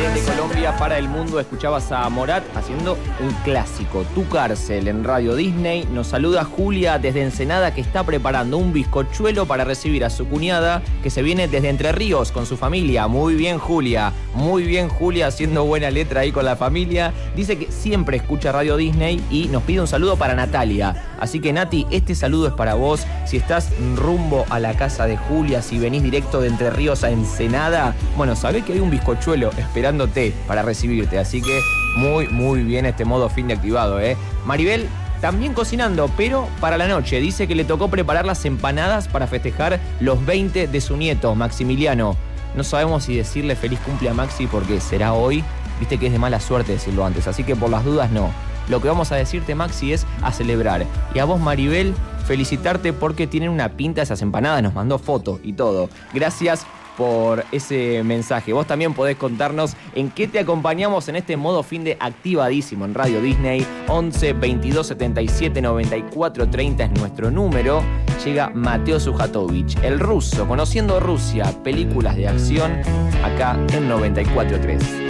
desde Colombia para el mundo. Escuchabas a Morat haciendo un clásico, Tu Cárcel, en Radio Disney. Nos saluda Julia desde Ensenada, que está preparando un bizcochuelo para recibir a su cuñada, que se viene desde Entre Ríos con su familia. Muy bien, Julia, haciendo buena letra ahí con la familia. Dice que siempre escucha Radio Disney y nos pide un saludo para Natalia. Así que, Nati, este saludo es para vos. Si estás rumbo a la casa de Julia, si venís directo de Entre Ríos a Ensenada, bueno, sabés que hay un bizcochuelo esperándote para recibirte. Así que muy bien este modo fin de activado, ¿eh? Maribel también cocinando, pero para la noche. Dice que le tocó preparar las empanadas para festejar los 20 de su nieto, Maximiliano. No sabemos si decirle feliz cumple a Maxi porque será hoy. Viste que es de mala suerte decirlo antes, así que por las dudas no. Lo que vamos a decirte, Maxi, es a celebrar. Y a vos, Maribel, felicitarte porque tienen una pinta esas empanadas. Nos mandó foto y todo. Gracias por ese mensaje. Vos también podés contarnos en qué te acompañamos en este modo fin de activadísimo en Radio Disney. 11 22 77 94 30 es nuestro número. Llega Mateo Sujatovich, el ruso, conociendo Rusia, películas de acción, acá en 94.3.